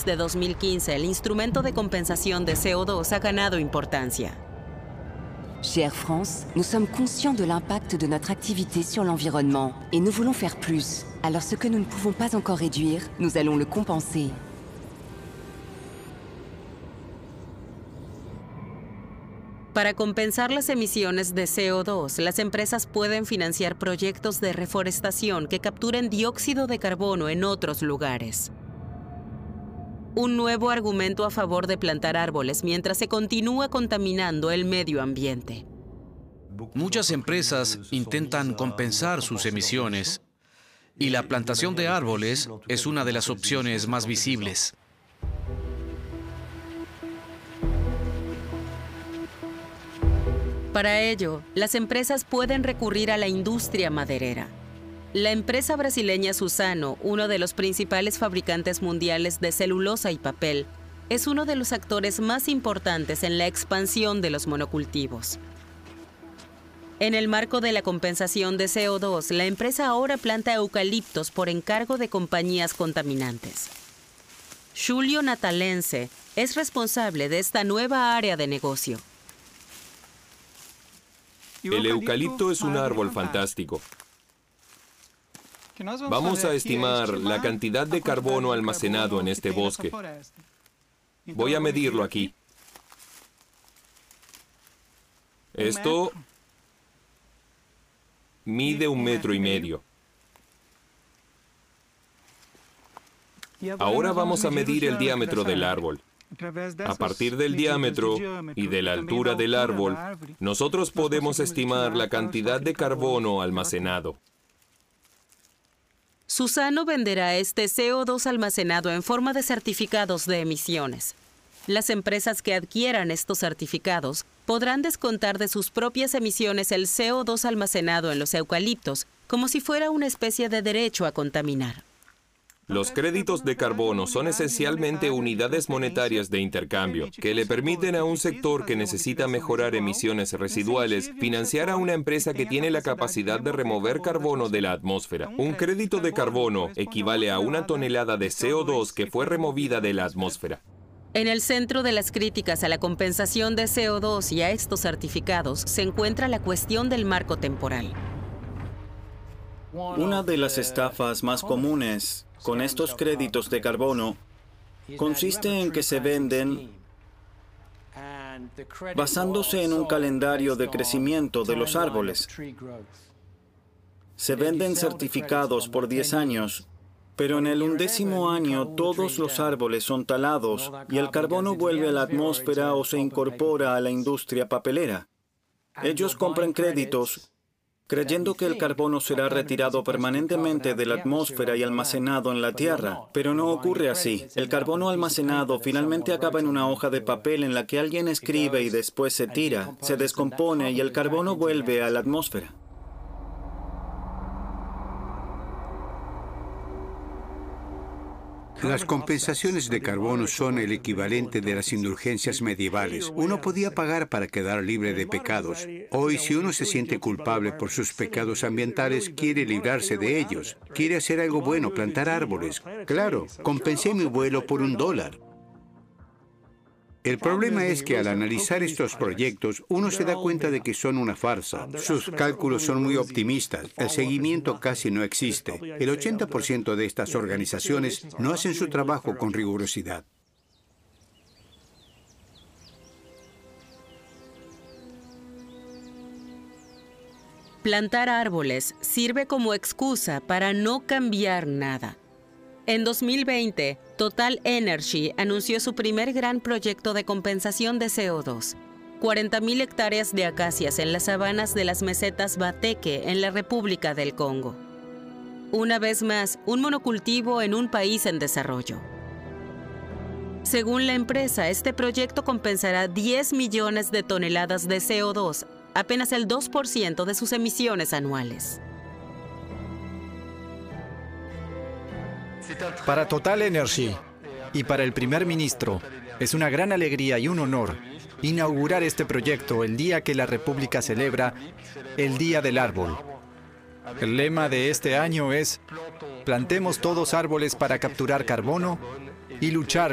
crisis de 2015, el instrumento de compensación de CO2 ha ganado importancia. Chez Air France, nous sommes conscients de l'impact de notre activité sur l'environnement et nous voulons faire plus. Alors ce que nous ne pouvons pas encore réduire, nous allons le compenser. Para compensar las emisiones de CO2, las empresas pueden financiar proyectos de reforestación que capturen dióxido de carbono en otros lugares. Un nuevo argumento a favor de plantar árboles mientras se continúa contaminando el medio ambiente. Muchas empresas intentan compensar sus emisiones y la plantación de árboles es una de las opciones más visibles. Para ello, las empresas pueden recurrir a la industria maderera. La empresa brasileña Suzano, uno de los principales fabricantes mundiales de celulosa y papel, es uno de los actores más importantes en la expansión de los monocultivos. En el marco de la compensación de CO2, la empresa ahora planta eucaliptos por encargo de compañías contaminantes. Julio Natalense es responsable de esta nueva área de negocio. El eucalipto es un árbol fantástico. Vamos a estimar la cantidad de carbono almacenado en este bosque. Voy a medirlo aquí. Esto mide 1,5 metros. Ahora vamos a medir el diámetro del árbol. A partir del diámetro y de la altura del árbol, nosotros podemos estimar la cantidad de carbono almacenado. Suzano venderá este CO2 almacenado en forma de certificados de emisiones. Las empresas que adquieran estos certificados podrán descontar de sus propias emisiones el CO2 almacenado en los eucaliptos, como si fuera una especie de derecho a contaminar. Los créditos de carbono son esencialmente unidades monetarias de intercambio que le permiten a un sector que necesita mejorar emisiones residuales financiar a una empresa que tiene la capacidad de remover carbono de la atmósfera. Un crédito de carbono equivale a 1 tonelada de CO2 que fue removida de la atmósfera. En el centro de las críticas a la compensación de CO2 y a estos certificados se encuentra la cuestión del marco temporal. Una de las estafas más comunes con estos créditos de carbono consiste en que se venden basándose en un calendario de crecimiento de los árboles. Se venden certificados por 10 años, pero en el 11º año todos los árboles son talados y el carbono vuelve a la atmósfera o se incorpora a la industria papelera. Ellos compran créditos creyendo que el carbono será retirado permanentemente de la atmósfera y almacenado en la tierra. Pero no ocurre así. El carbono almacenado finalmente acaba en una hoja de papel en la que alguien escribe y después se tira, se descompone y el carbono vuelve a la atmósfera. Las compensaciones de carbono son el equivalente de las indulgencias medievales. Uno podía pagar para quedar libre de pecados. Hoy, si uno se siente culpable por sus pecados ambientales, quiere librarse de ellos. Quiere hacer algo bueno, plantar árboles. Claro, compensé mi vuelo por $1. El problema es que al analizar estos proyectos, uno se da cuenta de que son una farsa. Sus cálculos son muy optimistas. El seguimiento casi no existe. El 80% de estas organizaciones no hacen su trabajo con rigurosidad. Plantar árboles sirve como excusa para no cambiar nada. En 2020, Total Energy anunció su primer gran proyecto de compensación de CO2. 40.000 hectáreas de acacias en las sabanas de las mesetas Bateque en la República del Congo. Una vez más, un monocultivo en un país en desarrollo. Según la empresa, este proyecto compensará 10 millones de toneladas de CO2, apenas el 2% de sus emisiones anuales. Para Total Energy y para el primer ministro, es una gran alegría y un honor inaugurar este proyecto el día que la República celebra el Día del Árbol. El lema de este año es: plantemos todos árboles para capturar carbono y luchar